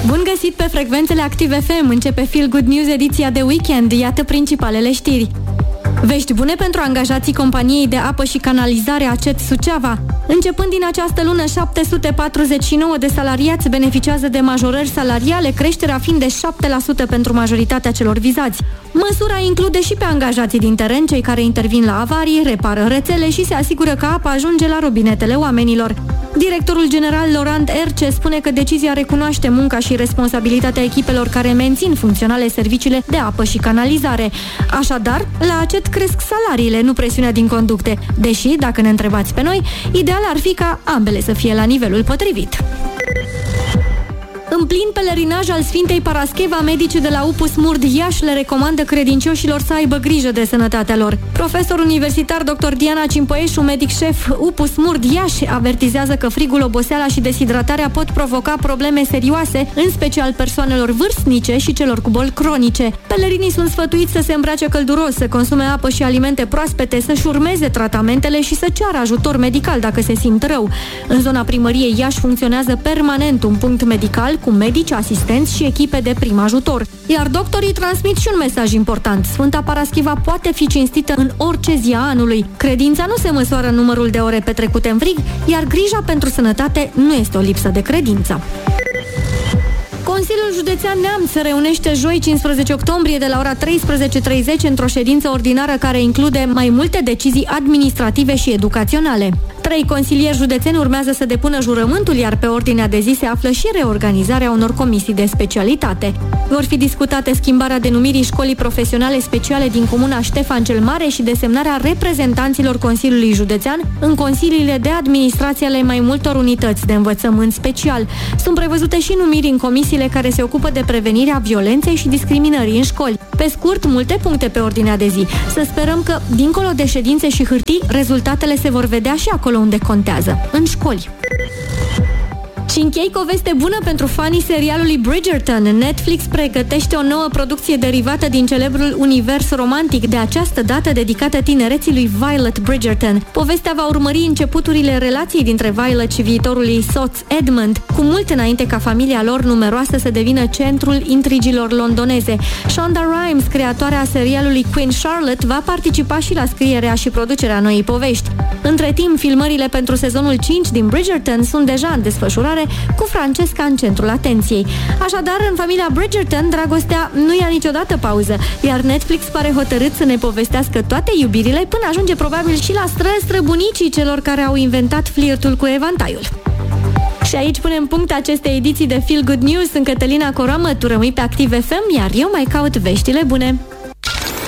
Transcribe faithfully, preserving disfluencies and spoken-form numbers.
Bun găsit pe frecvențele Active F M. Începe Feel Good News ediția de weekend. Iată principalele știri. Vești bune pentru angajații companiei de apă și canalizare A C E T Suceava. Începând din această lună, șapte sute patruzeci și nouă de salariați beneficiază de majorări salariale, creșterea fiind de șapte la sută pentru majoritatea celor vizați. Măsura include și pe angajații din teren, cei care intervin la avarii, repară rețele și se asigură că apa ajunge la robinetele oamenilor. Directorul general Laurent Erce spune că decizia recunoaște munca și responsabilitatea echipelor care mențin funcționale serviciile de apă și canalizare. Așadar, la A C E T cresc salariile, nu presiunea din conducte. Deși, dacă ne întrebați pe noi, ideal ar fi ca ambele să fie la nivelul potrivit. În plin pelerinaj al Sfintei Parascheva, medicii de la U P U Smurd Iași le recomandă credincioșilor să aibă grijă de sănătatea lor. Profesor universitar doctor Diana Cimpăieșu, medic șef U P U Smurd Iași, avertizează că frigul, oboseala și deshidratarea pot provoca probleme serioase, în special persoanelor vârstnice și celor cu boli cronice. Pelerinii sunt sfătuiți să se îmbrace călduros, să consume apă și alimente proaspete, să-și urmeze tratamentele și să ceară ajutor medical dacă se simt rău. În zona primăriei Iași funcționează permanent un punct medical cu medici, asistenți și echipe de prim ajutor. Iar doctorii transmit și un mesaj important. Sfânta Paraschiva poate fi cinstită în orice zi a anului. Credința nu se măsoară în numărul de ore petrecute în frig, iar grija pentru sănătate nu este o lipsă de credință. Consiliul Județean Neamț se reunește joi cincisprezece octombrie de la ora treisprezece treizeci într-o ședință ordinară care include mai multe decizii administrative și educaționale. Trei consilieri județeni urmează să depună jurământul, iar pe ordinea de zi se află și reorganizarea unor comisii de specialitate. Vor fi discutate schimbarea denumirii școlii profesionale speciale din comuna Ștefan cel Mare și desemnarea reprezentanților Consiliului Județean în consiliile de administrație ale mai multor unități de învățământ special. Sunt prevăzute și numiri în comisiile care se ocupă de prevenirea violenței și discriminării în școli. Pe scurt, multe puncte pe ordinea de zi. Să sperăm că, dincolo de ședințe și hârtii, rezultatele se vor vedea și acolo unde contează, în școli. Și închei cu o veste bună pentru fanii serialului Bridgerton. Netflix pregătește o nouă producție derivată din celebrul univers romantic, de această dată dedicată tinereții lui Violet Bridgerton. Povestea va urmări începuturile relației dintre Violet și viitorul ei soț Edmund, cu mult înainte ca familia lor numeroasă să devină centrul intrigilor londoneze. Shonda Rhimes, creatoarea serialului Queen Charlotte, va participa și la scrierea și producerea noii povești. Între timp, filmările pentru sezonul cinci din Bridgerton sunt deja în desfășurare, cu Francesca în centrul atenției. Așadar, în familia Bridgerton, dragostea nu ia niciodată pauză, iar Netflix pare hotărât să ne povestească toate iubirile până ajunge probabil și la stră-străbunicii celor care au inventat flirtul cu evantaiul. Și aici punem punct acestei ediții de Feel Good News. Sunt Cătălina Coroamă, tu rămâi pe Active F M, iar eu mai caut veștile bune.